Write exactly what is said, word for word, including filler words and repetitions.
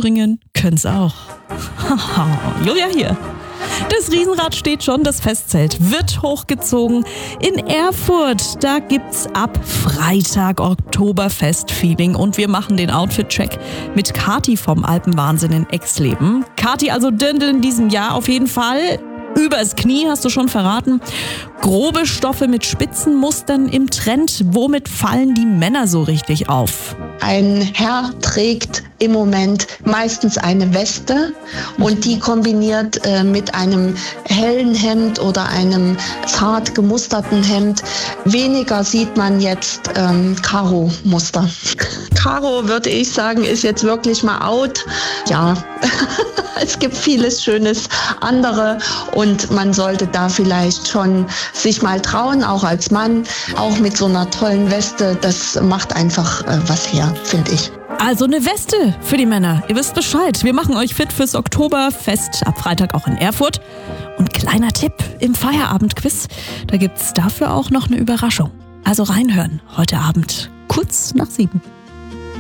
Thüringen können's auch. Julia hier. Das Riesenrad steht schon, das Festzelt wird hochgezogen. In Erfurt, da gibt's ab Freitag Oktoberfest-Feeling und wir machen den Outfit-Check mit Kathi vom Alpenwahnsinn in Exleben. Kathi, also Dirndl in diesem Jahr auf jeden Fall. Übers Knie, hast du schon verraten. Grobe Stoffe mit Spitzenmustern im Trend. Womit fallen die Männer so richtig auf? Ein Herr trägt im Moment meistens eine Weste und die kombiniert äh, mit einem hellen Hemd oder einem zart gemusterten Hemd. Weniger sieht man jetzt ähm, Karo-Muster. Karo, würde ich sagen, ist jetzt wirklich mal out. Ja, es gibt vieles Schönes andere und man sollte da vielleicht schon sich mal trauen, auch als Mann, auch mit so einer tollen Weste. Das macht einfach äh, was her, finde ich. Also eine Weste für die Männer. Ihr wisst Bescheid. Wir machen euch fit fürs Oktoberfest ab Freitag auch in Erfurt. Und kleiner Tipp im Feierabendquiz, da gibt's dafür auch noch eine Überraschung. Also reinhören heute Abend kurz nach sieben.